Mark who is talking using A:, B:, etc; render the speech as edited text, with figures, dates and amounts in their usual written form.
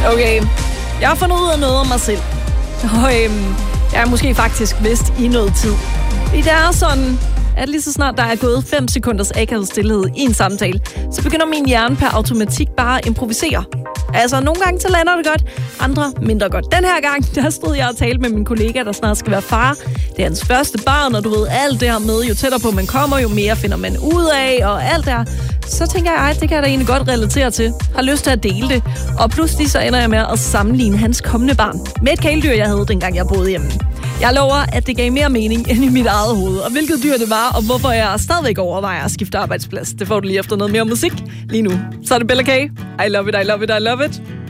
A: Okay, jeg har fundet ud af noget om mig selv. Og jeg er måske faktisk vidst i noget tid. Det er sådan, at lige så snart der er gået 5 sekunders akavet stillhed i en samtale, så begynder min hjerne per automatik bare at improvisere. Altså, nogle gange så lander det godt, andre mindre godt. Den her gang, der stod jeg og talte med min kollega, der snart skal være far. Det er hans første barn, og du ved, alt det her med, jo tættere på man kommer, jo mere finder man ud af, og alt der. Så tænker jeg, det kan jeg da egentlig godt relatere til. Har lyst til at dele det. Og pludselig så ender jeg med at sammenligne hans kommende barn med et kæledyr, jeg havde, dengang jeg boede hjemme. Jeg lover, at det gav mere mening end i mit eget hoved. Og hvilket dyr det var, og hvorfor jeg stadigvæk overvejer at skifte arbejdsplads. Det får du lige efter noget mere musik lige nu. Så er det Bella K. I love it, I love it, I love it.